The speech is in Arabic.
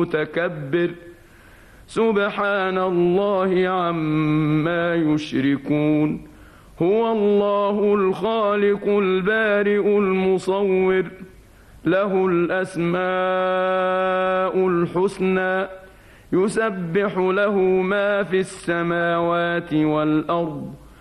متكبر سبحان الله عما يشركون هو الله الخالق البارئ المصور له الأسماء الحسنى يسبح له ما في السماوات والأرض